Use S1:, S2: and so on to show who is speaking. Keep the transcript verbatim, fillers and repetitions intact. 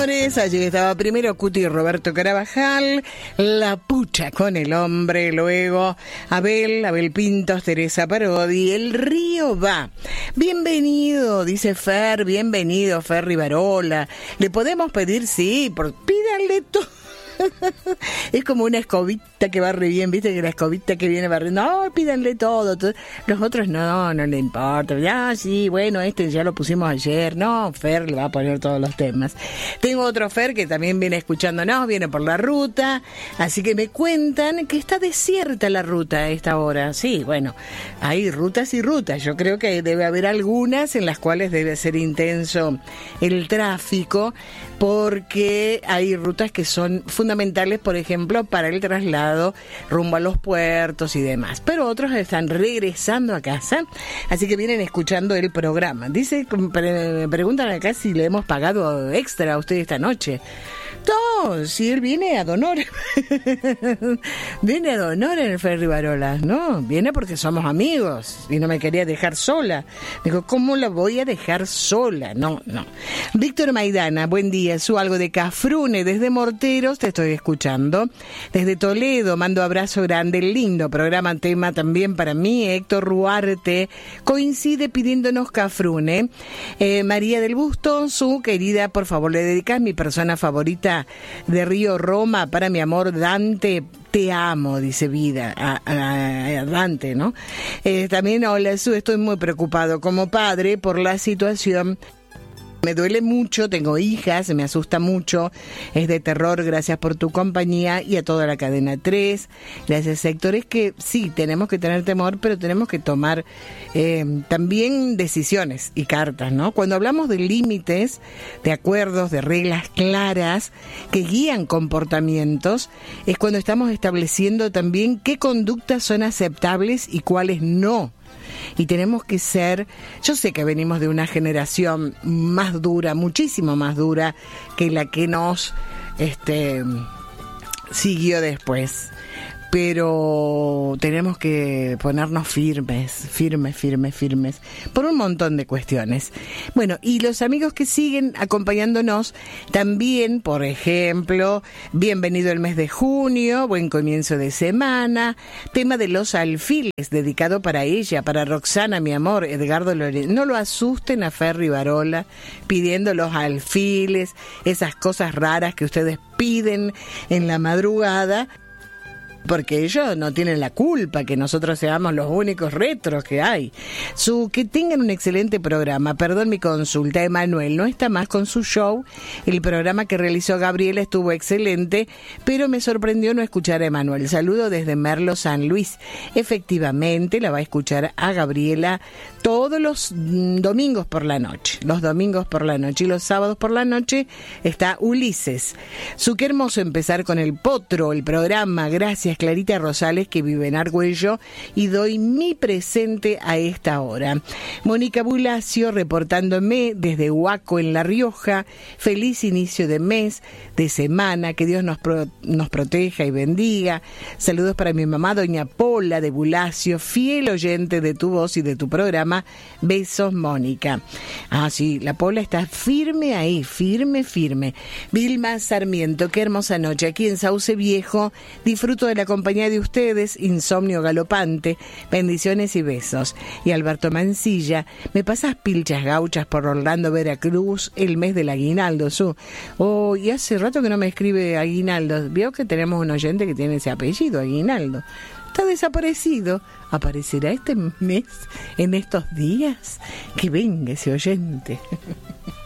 S1: señores, allí estaba primero Cuti Roberto Carabajal, La Pucha con el Hombre, luego Abel, Abel Pintos, Teresa Parodi, El Río Va. Bienvenido, dice Fer, bienvenido Fer Rivarola. ¿Le podemos pedir? Sí, por, pídanle todo. Es como una escobita que barre bien, viste que la escobita que viene barriendo, no, pídanle todo, todo. Los otros no, no le importa, ya sí, bueno, este ya lo pusimos ayer, no, Fer le va a poner todos los temas. Tengo otro Fer que también viene escuchándonos, viene por la ruta, así que me cuentan que está desierta la ruta a esta hora. Sí, bueno, hay rutas y rutas, yo creo que debe haber algunas en las cuales debe ser intenso el tráfico, porque hay rutas que son fundamentales, por ejemplo, para el traslado rumbo a los puertos y demás. Pero otros están regresando a casa, así que vienen escuchando el programa. Dice, me preguntan acá si le hemos pagado extra a usted esta noche. No, si él viene a Donor. Viene a Donor en el Fer Rivarola. No, viene porque somos amigos y no me quería dejar sola. Digo, ¿cómo la voy a dejar sola? No, no. Víctor Maidana, buen día. Su algo de Cafrune, desde Morteros, te estoy escuchando. Desde Toledo, mando abrazo grande. Lindo programa, tema también para mí. Héctor Ruarte coincide pidiéndonos Cafrune. Eh, María del Busto, su querida, por favor, le dedicas mi persona favorita de Río Roma para mi amor Dante. Te amo, dice Vida, a, a, a Dante, ¿no? Eh, también, hola, Su, estoy muy preocupado como padre por la situación. Me duele mucho, tengo hijas, me asusta mucho, es de terror, gracias por tu compañía y a toda la cadena tres. Gracias, Héctor. Es que sí, tenemos que tener temor, pero tenemos que tomar eh, también decisiones y cartas, ¿no? Cuando hablamos de límites, de acuerdos, de reglas claras que guían comportamientos, es cuando estamos estableciendo también qué conductas son aceptables y cuáles no. Y tenemos que ser, yo sé que venimos de una generación más dura, muchísimo más dura que la que nos este, siguió después. Pero tenemos que ponernos firmes, firmes, firmes, firmes, por un montón de cuestiones. Bueno, y los amigos que siguen acompañándonos también, por ejemplo, bienvenido el mes de junio, buen comienzo de semana, tema de los alfiles, dedicado para ella, para Roxana, mi amor, Edgardo Lorenzo. No lo asusten a Fer Rivarola pidiendo los alfiles, esas cosas raras que ustedes piden en la madrugada, porque ellos no tienen la culpa que nosotros seamos los únicos retros que hay. Su, que tengan un excelente programa. Perdón mi consulta, Emanuel no está más con su show. El programa que realizó Gabriela estuvo excelente, pero me sorprendió no escuchar a Emanuel. Saludo desde Merlo, San Luis. Efectivamente, la va a escuchar a Gabriela todos los domingos por la noche. Los domingos por la noche y los sábados por la noche está Ulises. Su, qué hermoso empezar con el potro, el programa. Gracias, Clarita Rosales, que vive en Argüello, y doy mi presente a esta hora. Mónica Bulacio reportándome desde Huaco, en La Rioja. Feliz inicio de mes, de semana, que Dios nos, pro, nos proteja y bendiga. Saludos para mi mamá, doña Pola de Bulacio, fiel oyente de tu voz y de tu programa. Besos, Mónica. Ah, sí, la Pola está firme ahí, firme, firme. Vilma Sarmiento, qué hermosa noche. Aquí en Sauce Viejo, disfruto de la compañía de ustedes, insomnio galopante, bendiciones y besos. Y Alberto Mancilla, me pasas pilchas gauchas por Orlando, Veracruz, el mes del aguinaldo, Su. Oh, y hace rato que no me escribe Aguinaldo. Veo que tenemos un oyente que tiene ese apellido, Aguinaldo. Está desaparecido. ¿Aparecerá este mes, en estos días? Que venga ese oyente.